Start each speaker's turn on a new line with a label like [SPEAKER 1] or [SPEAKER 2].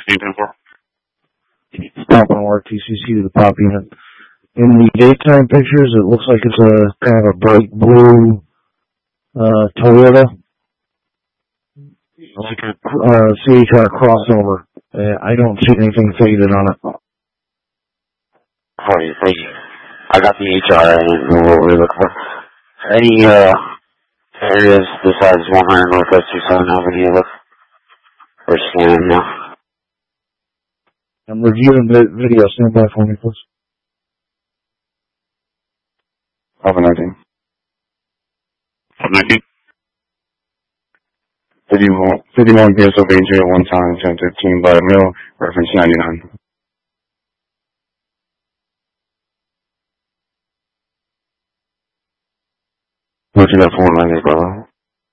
[SPEAKER 1] Stop on RTCC to the pop unit. In the daytime pictures, it looks like it's a kind of a bright blue Toyota, like a CHR crossover. I don't see anything faded on it.
[SPEAKER 2] Oh, thank you. I got the HR. I didn't know what we were looking for. Any areas besides 100 Northwest 27 Avenue look? We're scanning now.
[SPEAKER 1] I'm reviewing the video. Stand by for me, please.
[SPEAKER 3] Papa 19.
[SPEAKER 4] Papa 19.
[SPEAKER 3] 51 PSOV 01 time, 1015 by Mill, reference 99.
[SPEAKER 2] What you got for 190, brother?